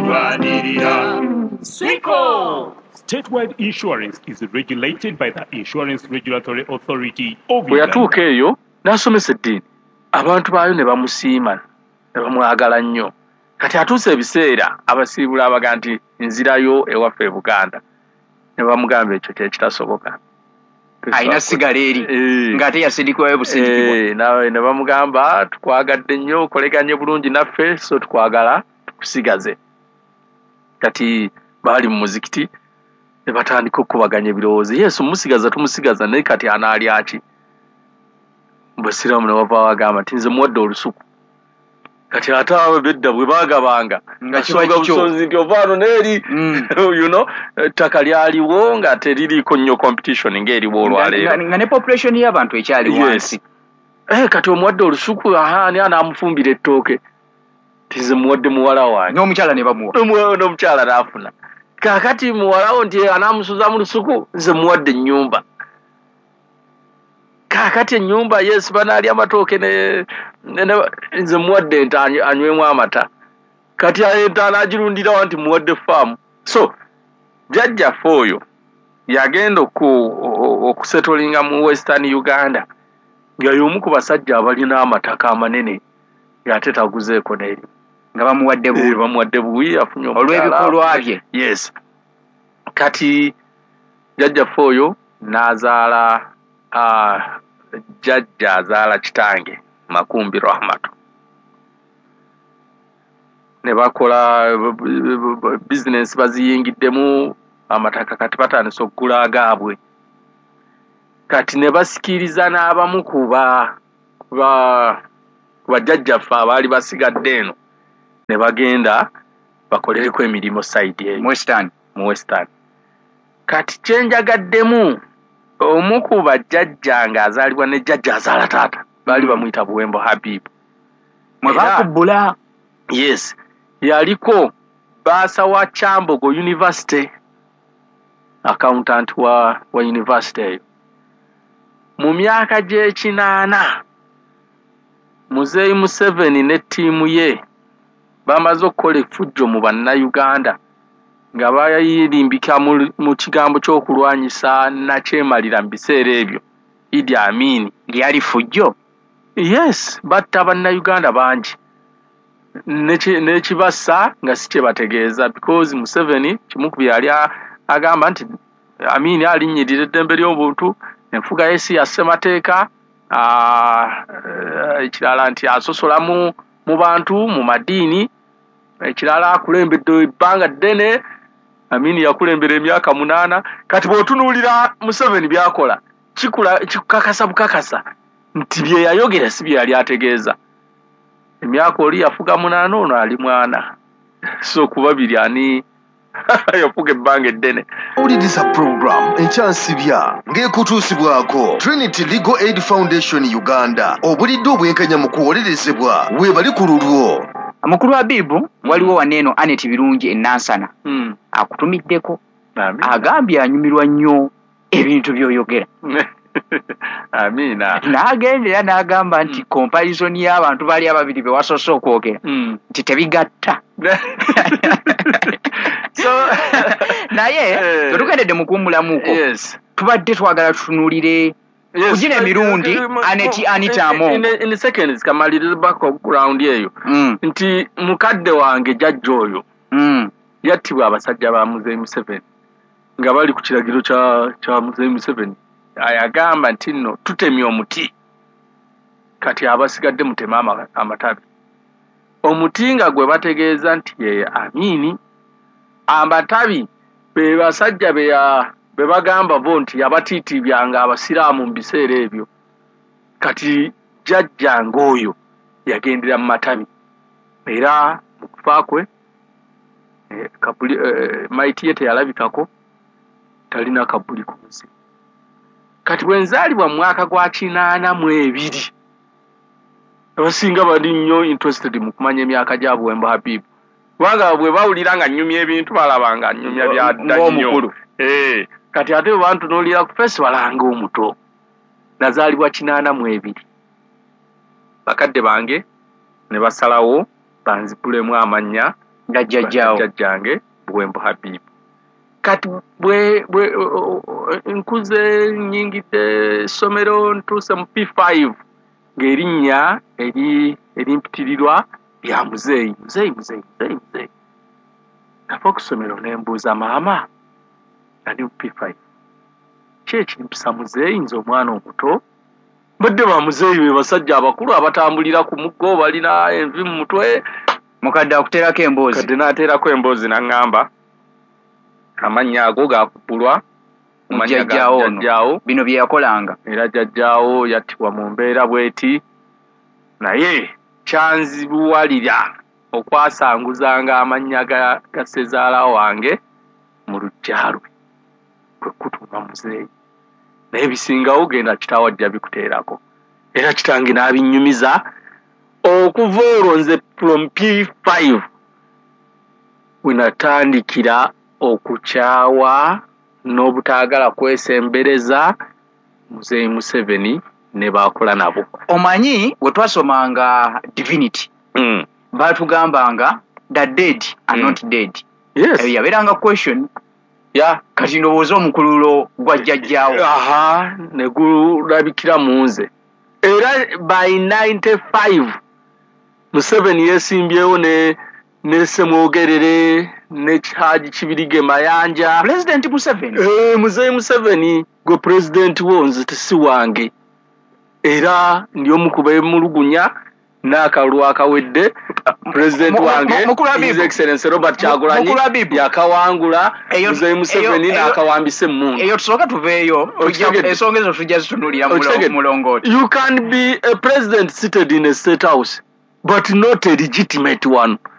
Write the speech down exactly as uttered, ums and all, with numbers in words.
kulwanirira. Siko! Statewide insurance is regulated by the Insurance Regulatory Authority of Uganda. Bweyatuuka eyo n'asomesa eddiini abantu baayo ne bamusiima ne bamwagala nnyo. Kati atuuse ebiseera abasiibula abaga nti nzirayo ewaffe e Buganda ne bamugamba ekyo kyekitasoboka. Aina sigala eri ng'ate yasindikibwayo busindikibwa. Nawe ne bamugamba tukwagadde nnyo okoleganye bulungi naffe so tukwagala tukusigaze. Kati baali mu muzikiti ne batandika okubaganya ebirowoozo. Yesu musigaza tumusigaza naye kati anaali aki? Basiraamu ne bava bagamba nti nze muwadde olusuku. Kati ate abo bedda bwe baagabanga nga kisoga busozi nti ovaano n'eri you know ettaka lyaliwo nga teririiko nnyo competition ng'eriwo olwaleero nga ne population y'abantu ekyali wansi. Eh, kati omuwadde olusuku aha ni anaamufumbira ettooke tize muwadde muwala wange n'omukyala ne bamuwa n'omukyala n'afuna. Kaakati muwalawo nti anaamusuza mu lusuku nze muwadde ennyumba. Kaakati ennyumba Yesu banaalya amatooke ne nze muwadde ente anywemu amata. Kati ente anaagirundirawo nti muwadde faamu. So jjajjaffe oyo yagenda okusetolinga mu Western Uganda nga y'omu ku basajja abalina amataka amanene ng'ate taguzeeko n'eri. Nga bamuwadde buwi. Bamuwadde buwi afunye olw'ebikolwa bye. Yes. Kati jjajjaffe oyo n'azaala uh, jjajja azaala kitange Makumbi Rahmatu. Ne bakola business baziyingiddemu amataka kati batandise okugula agaabwe. Kati ne basikiriza n'abamu kuba kuba bajjajjaffe abaali basigadde eno ne bagenda bakolereko emirimu side eyo mu Western. mu Western. Kati kyenjagaddemu omu ku bajjajja ng'azaalibwa ne jjajja azaala taata baali bamuyita Buwembo Habib. Mwe bakubbula. Yes. Yaliko baasa wa Kyambogo University, accountant wa, wa university eyo. Mu myaka gy'ekinaana Muzeeyi Museveni ne ttiimu ye bamaze okukola effujjo mu bannayuganda nga bayirimbika mu, mu kigambo ky'okulwanyisa nakyemalira mu biseera ebyo. Idi Amin lyali fujjo. Yes, batta bannayuganda bangi n'ekibassa nga si kye bategeeza because Museveni kimu ku bye yali agamba nti Amin alinnyirira eddembe ly'obuntu, enfuga ye si ya ssemateeka, ekirala nti asosola mu, mu bantu mu madiini, ekirala akulembedde ebbanga ddene. Amin yakulembera emyaka munaana. Kati bw'otunuulira Museveni by'akola kikula kikukakasa bukakasa nti bye yayogera si bye yali ategeeza. Emyaka oli yafuga munaana ono ali mwana. So kuba biri ani yafuga ebbanga eddene. Owuliriza program ekyansibya ng'ekutuusibwako Trinity Legal Aid Foundation Uganda. Obulidde obwenkanya mu kuwolerezebwa weebali ku lulwo. Mukulu wa Bibu waliwo waneeno Anet Birungi enansana mm. akutumiddeko agambye anyumirwa nnyo ebintu by'oyogera. Amina. N'agendera n'agamba nti comparison y'abantu bali ababiri be wasoose okwogera nti tebigatta. So naye tugendedde mu kuwummulamuuko tubadde twagala tutunuulire kugina emirundi Aneti Anitamo in, in seconds kamaliriza background eyo nti mukadde wange jjajja oyo yattibwa abasajja ba Muzeeyi Museveni nga bali ku kiragiro kya kya Muzeeyi Museveni. Ayagamba nti nno tutemye omuti kati abasigadde mutema amatabi. Omuti nga gwe bategeeza nti ye Amini, amatabi be basajja be ya be bagamba bo nti yabatiitiibyanga abasiraamu mu biseera ebyo. Kati jjajja ng'oyo yagendera mu matabi era mu kufa kwe eh, kabuli eh, maiti ye teyalabikako, talina kabuli ku nsi. Kati bwe nzaalibwa mu mwaka gwa kinaana mu ebiri abasinga bali nnyo interested mu kumanya emyaka gya Buwembo Habib. Kubanga bwe bawulira nga nnyumya ebintu balaba nga nnyumya bya dda nnyo. Eh, kati ate bantu n'olira ku festival nga omuto. Nazaalibwa kinaana mu ebiri. Bakadde bange ne basalawo banzipulemu amannya nga jjajjaawo jjajjange Buwembo Habibu. Kati bwe bwe nkuze nyingidde somero ntuuse mu P five ng'erinnya eri erimpitirirwa lya muzeeyi muzeeyi muzeeyi muzeeyi muzeeyi nava okusomero ne mbuuza maama ali mu P five ki ekimpisa muzeeyi nze omwana omuto mbadde ba muzeeyi be basajja abakulu abatambulira ku muggo balina envi mu mutwe mukadde akuteerako emboozi kadde n'ateerako emboozi n'aŋŋamba amannya ago gaakubulwa jjajjaawo bino bye yakolanga era jjajjaawo yattibwa mu mbeera bweti naye kyanzibuwalira okwasanguzanga amannya ga, ga sezaala wange mu luggya lwe kwe kutuuma muzeeyi naye bisingawo genda kitaawo ajja bikuteerako era kitange n'abinnyumiza okuva olwo nze from P five we natandikira okukyawa n'obutaagala kwesembereza muzeeyi Museveni ne baakola nabo. Omanyi we twasomanga divinity mm. baatugambanga the dead are mm. not dead. Yes. Eyo yabeeranga question ya yeah. kati ndowooza omukululo gwa jjajjaawo aha ne gulabikira mu nze era by ninety-five Museveni yeesimbyewo ne ne Semwogerere ne Haji Kibirige Mayanja President Museveni eh muzeeyi Museveni gwe president wo nze tesi wange era ndiyo mukube mulugunya n'akalulu akawedde president wange His Excellency Robert Kyagulanyi yakawangula muzeeyi Museveni n'akawambise emmundu eyo tusooka tuveeyo ensonga ezo tujja zitunulira mulongooti. You can be a president seated in a state house but not a legitimate one.